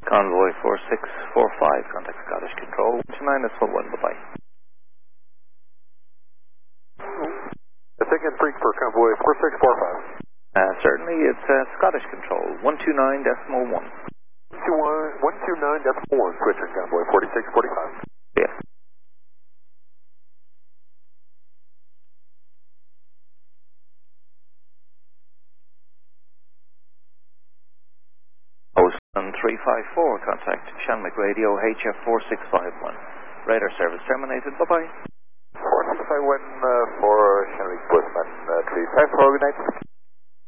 Convoy 4645, contact Scottish Control, 29.1, bye-bye. A ticket freak for Convoy 4645. Certainly, it's Scottish Control, 129.1. 129.1, switching Convoy 4645. Yes. Host 354, contact Shanwick Radio, HF4651. Radar service terminated, bye-bye. 4651 for Shanwick Bushman 354, good night.